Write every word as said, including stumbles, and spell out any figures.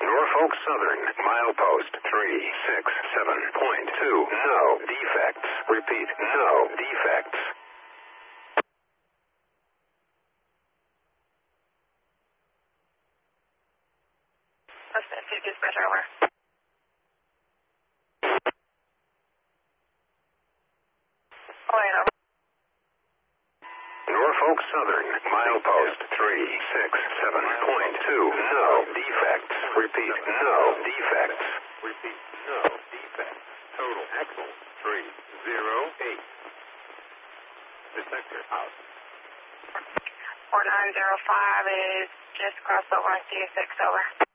Norfolk Southern, milepost three six seven point two. No defects. Repeat, no defects. West Tennessee dispatch, over. Line over. Norfolk Southern, milepost three six seven point two. No defects. Repeat, no defects. Repeat, no defects. Total axle three zero eight. Detector out. four nine zero five is just across the line, C S six, over.